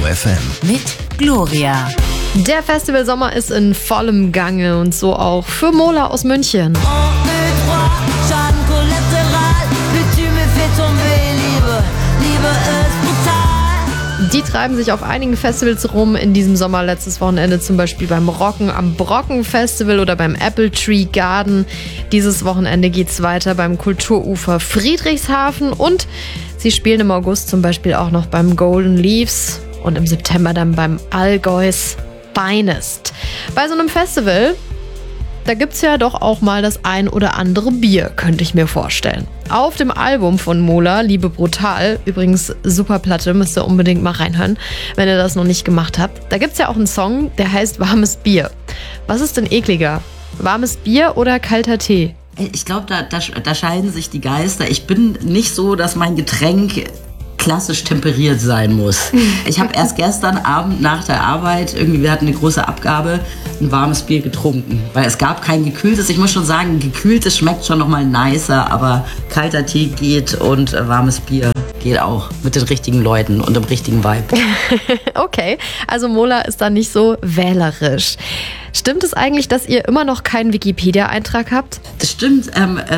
FM. Mit Gloria. Der Festivalsommer ist in vollem Gange und so auch für Mola aus München. Die treiben sich auf einigen Festivals rum in diesem Sommer. Letztes Wochenende zum Beispiel beim Rocken am Brocken Festival oder beim Apple Tree Garden. Dieses Wochenende geht's weiter beim Kulturufer Friedrichshafen und sie spielen im August zum Beispiel auch noch beim Golden Leaves und im September dann beim Allgäus Finest. Bei so einem Festival, da gibt's ja doch auch mal das ein oder andere Bier, könnte ich mir vorstellen. Auf dem Album von Mola, Liebe brutal, übrigens super Platte, müsst ihr unbedingt mal reinhören, wenn ihr das noch nicht gemacht habt. Da gibt's ja auch einen Song, der heißt Warmes Bier. Was ist denn ekliger? Warmes Bier oder kalter Tee? Ich glaube, da scheiden sich die Geister. Ich bin nicht so, dass mein Getränk klassisch temperiert sein muss. Ich habe erst gestern Abend nach der Arbeit, wir hatten eine große Abgabe, ein warmes Bier getrunken. Weil es gab kein gekühltes. Ich muss schon sagen, gekühltes schmeckt schon nochmal nicer, aber kalter Tee geht und warmes Bier geht auch. Mit den richtigen Leuten und dem richtigen Vibe. Okay, also Mola ist da nicht so wählerisch. Stimmt es eigentlich, dass ihr immer noch keinen Wikipedia-Eintrag habt? Das stimmt.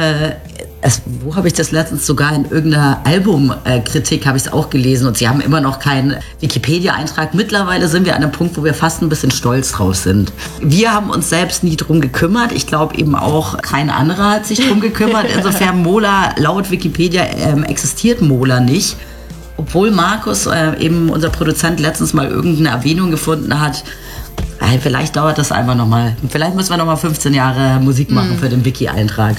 Wo habe ich das letztens sogar in irgendeiner Albumkritik habe ich es auch gelesen und sie haben immer noch keinen Wikipedia-Eintrag. Mittlerweile sind wir an einem Punkt, wo wir fast ein bisschen stolz drauf sind. Wir haben uns selbst nie drum gekümmert. Ich glaube eben auch, kein anderer hat sich drum gekümmert. Insofern Mola, laut Wikipedia existiert Mola nicht. Obwohl Markus, eben unser Produzent, letztens mal irgendeine Erwähnung gefunden hat. Vielleicht dauert das einfach nochmal. Vielleicht müssen wir nochmal 15 Jahre Musik machen für den Wiki-Eintrag.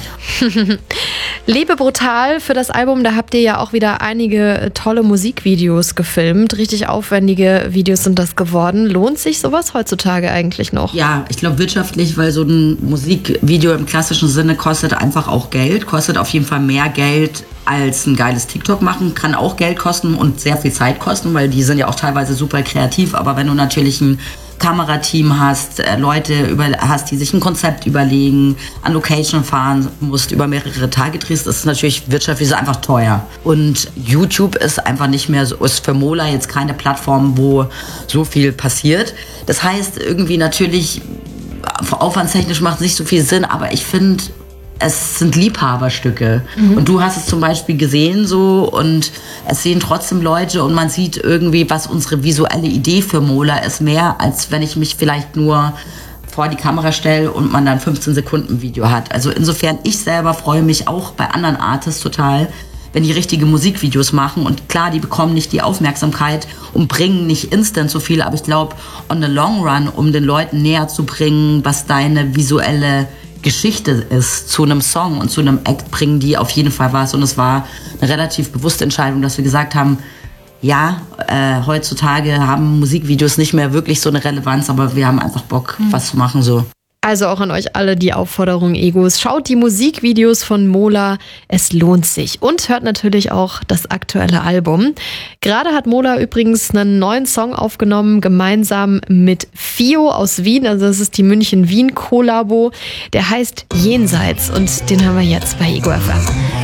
Liebe brutal, für das Album, da habt ihr ja auch wieder einige tolle Musikvideos gefilmt. Richtig aufwendige Videos sind das geworden. Lohnt sich sowas heutzutage eigentlich noch? Ja, ich glaube wirtschaftlich, weil so ein Musikvideo im klassischen Sinne kostet einfach auch Geld. Kostet auf jeden Fall mehr Geld als ein geiles TikTok machen. Kann auch Geld kosten und sehr viel Zeit kosten, weil die sind ja auch teilweise super kreativ. Aber wenn du natürlich ein Kamerateam hast, Leute hast, die sich ein Konzept überlegen, an Location fahren musst, über mehrere Tage drehst, das ist natürlich wirtschaftlich einfach teuer. Und YouTube ist einfach nicht mehr so, ist für Mola jetzt keine Plattform, wo so viel passiert. Das heißt, irgendwie natürlich, aufwandstechnisch macht es nicht so viel Sinn, aber ich finde, es sind Liebhaberstücke. Und du hast es zum Beispiel gesehen so und es sehen trotzdem Leute und man sieht irgendwie, was unsere visuelle Idee für Mola ist, mehr als wenn ich mich vielleicht nur vor die Kamera stelle und man dann 15 Sekunden Video hat. Also insofern, ich selber freue mich auch bei anderen Artists total, wenn die richtige Musikvideos machen und klar, die bekommen nicht die Aufmerksamkeit und bringen nicht instant so viel, aber ich glaube, on the long run, um den Leuten näher zu bringen, was deine visuelle Geschichte ist zu einem Song und zu einem Act, bringen die auf jeden Fall was. Und es war eine relativ bewusste Entscheidung, dass wir gesagt haben, ja, heutzutage haben Musikvideos nicht mehr wirklich so eine Relevanz, aber wir haben einfach Bock, was zu machen so. Also auch an euch alle die Aufforderung, Egos. Schaut die Musikvideos von Mola, es lohnt sich. Und hört natürlich auch das aktuelle Album. Gerade hat Mola übrigens einen neuen Song aufgenommen, gemeinsam mit Fio aus Wien. Also das ist die München-Wien-Kollabo. Der heißt Jenseits und den haben wir jetzt bei Ego FM.